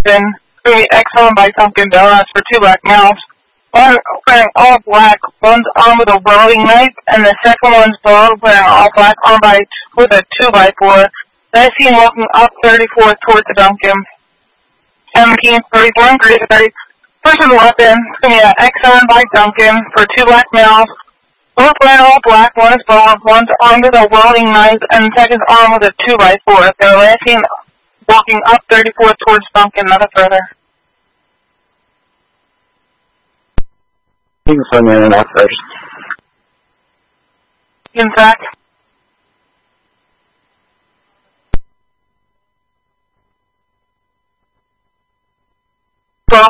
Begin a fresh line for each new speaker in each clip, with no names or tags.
open. It's excellent by Dunkin' Donuts for two black males. One wearing all black, one's armed with a welding knife, and the second one's bald, wearing all black, armed with a 2x4. Then I see him walking up 34th towards the Dunkin'. 17:34 and Greater. Person's weapon, it's going to be an X7 by Dunkin' for two black males. Both wearing all black, one is bald, one's armed with a welding knife, and the second's armed with a 2x4. They're last seen walking up 34th towards Dunkin', nothing further.
You can send me in out first.
In fact. Well.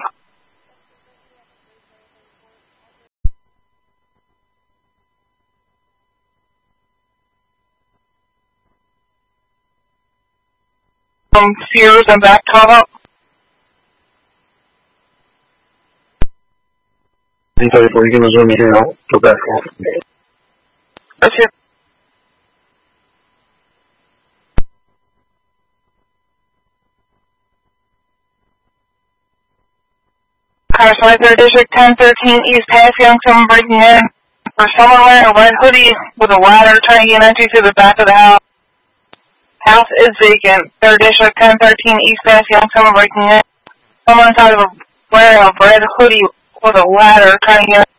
Sears and back top up.
34, you can resume me here, I'll go back off.
That's it. Car 3rd District, 1013 East Passyunk, someone breaking in. For someone wearing a red hoodie with a ladder trying to get entry through the back of the house. House is vacant. 3rd District, 1013 East Passyunk, someone breaking in. Someone inside of wearing a red hoodie with a ladder trying to get